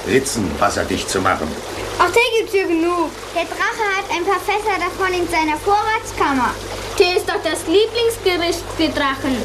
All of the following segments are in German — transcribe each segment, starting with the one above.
Ritzen wasserdicht zu machen. Auch Tee gibt's hier genug. Der Drache hat ein paar Fässer davon in seiner Vorratskammer. Tee ist doch das Lieblingsgericht für Drachen.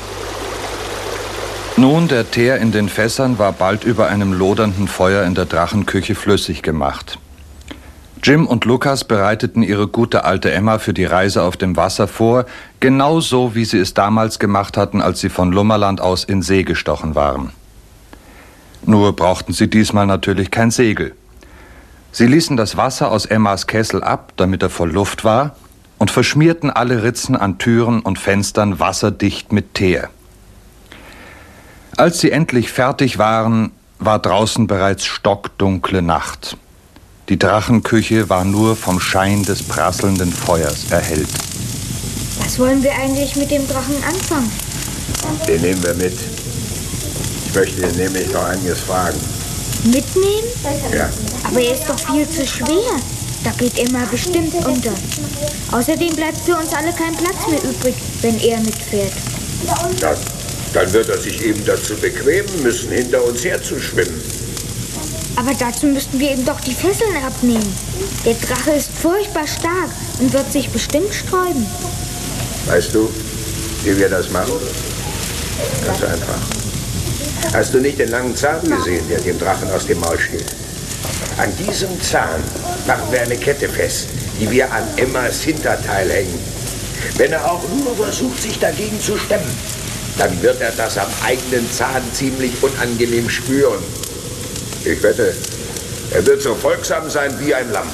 Nun, der Teer in den Fässern war bald über einem lodernden Feuer in der Drachenküche flüssig gemacht. Jim und Lukas bereiteten ihre gute alte Emma für die Reise auf dem Wasser vor, genauso wie sie es damals gemacht hatten, als sie von Lummerland aus in See gestochen waren. Nur brauchten sie diesmal natürlich kein Segel. Sie ließen das Wasser aus Emmas Kessel ab, damit er voll Luft war, und verschmierten alle Ritzen an Türen und Fenstern wasserdicht mit Teer. Als sie endlich fertig waren, war draußen bereits stockdunkle Nacht. Die Drachenküche war nur vom Schein des prasselnden Feuers erhellt. Was wollen wir eigentlich mit dem Drachen anfangen? Den nehmen wir mit. Ich möchte ihn nämlich noch einiges fragen. Mitnehmen? Ja. Aber er ist doch viel zu schwer. Da geht Emma bestimmt unter. Außerdem bleibt für uns alle kein Platz mehr übrig, wenn er mitfährt. Dann wird er sich eben dazu bequemen müssen, hinter uns herzuschwimmen. Aber dazu müssten wir ihm doch die Fesseln abnehmen. Der Drache ist furchtbar stark und wird sich bestimmt sträuben. Weißt du, wie wir das machen? Ganz einfach. Hast du nicht den langen Zahn gesehen, der dem Drachen aus dem Maul steht? An diesem Zahn machen wir eine Kette fest, die wir an Emmas Hinterteil hängen. Wenn er auch nur versucht, sich dagegen zu stemmen, dann wird er das am eigenen Zahn ziemlich unangenehm spüren. Ich wette, er wird so folgsam sein wie ein Lamm.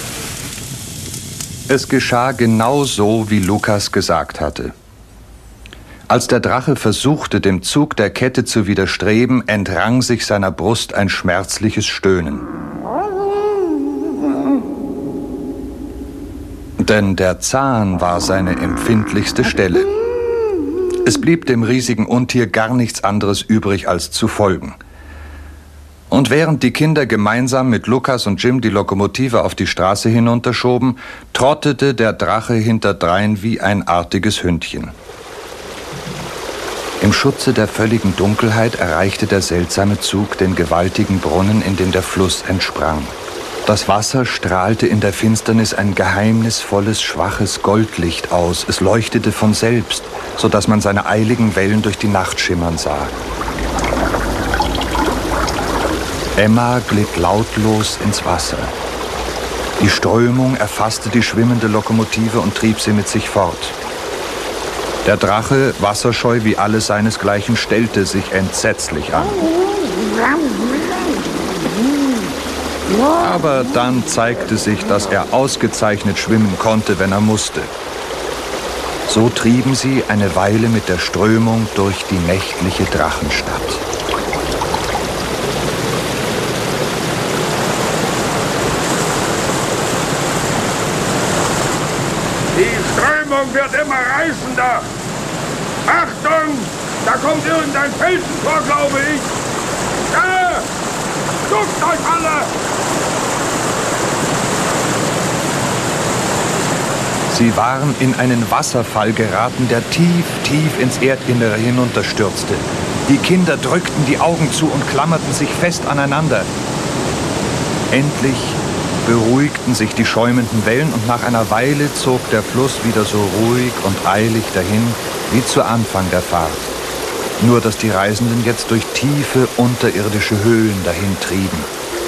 Es geschah genau so, wie Lukas gesagt hatte. Als der Drache versuchte, dem Zug der Kette zu widerstreben, entrang sich seiner Brust ein schmerzliches Stöhnen. Denn der Zahn war seine empfindlichste Stelle. Es blieb dem riesigen Untier gar nichts anderes übrig, als zu folgen. Und während die Kinder gemeinsam mit Lukas und Jim die Lokomotive auf die Straße hinunterschoben, trottete der Drache hinterdrein wie ein artiges Hündchen. Im Schutze der völligen Dunkelheit erreichte der seltsame Zug den gewaltigen Brunnen, in dem der Fluss entsprang. Das Wasser strahlte in der Finsternis ein geheimnisvolles, schwaches Goldlicht aus. Es leuchtete von selbst, sodass man seine eiligen Wellen durch die Nacht schimmern sah. Emma glitt lautlos ins Wasser. Die Strömung erfasste die schwimmende Lokomotive und trieb sie mit sich fort. Der Drache, wasserscheu wie alles seinesgleichen, stellte sich entsetzlich an. Aber dann zeigte sich, dass er ausgezeichnet schwimmen konnte, wenn er musste. So trieben sie eine Weile mit der Strömung durch die nächtliche Drachenstadt. Die Strömung wird immer reißender. Achtung, da kommt irgendein Felsentor, glaube ich. Da! Duckt euch alle! Sie waren in einen Wasserfall geraten, der tief, tief ins Erdinnere hinunterstürzte. Die Kinder drückten die Augen zu und klammerten sich fest aneinander. Endlich beruhigten sich die schäumenden Wellen und nach einer Weile zog der Fluss wieder so ruhig und eilig dahin wie zu Anfang der Fahrt. Nur dass die Reisenden jetzt durch tiefe unterirdische Höhlen dahin trieben.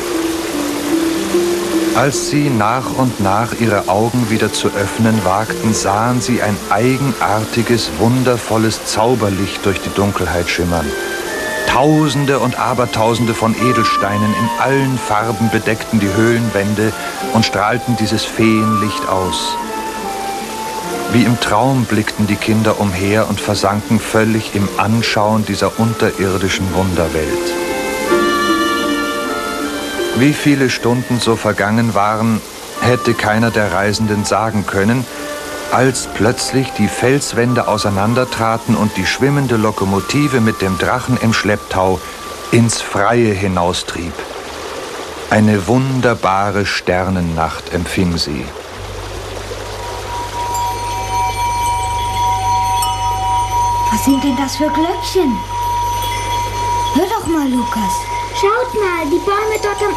Als sie nach und nach ihre Augen wieder zu öffnen wagten, sahen sie ein eigenartiges, wundervolles Zauberlicht durch die Dunkelheit schimmern. Tausende und Abertausende von Edelsteinen in allen Farben bedeckten die Höhlenwände und strahlten dieses Feenlicht aus. Wie im Traum blickten die Kinder umher und versanken völlig im Anschauen dieser unterirdischen Wunderwelt. Wie viele Stunden so vergangen waren, hätte keiner der Reisenden sagen können, als plötzlich die Felswände auseinandertraten und die schwimmende Lokomotive mit dem Drachen im Schlepptau ins Freie hinaustrieb. Eine wunderbare Sternennacht empfing sie. Was sind denn das für Glöckchen? Hör doch mal, Lukas. Schaut mal, die Bäume dort am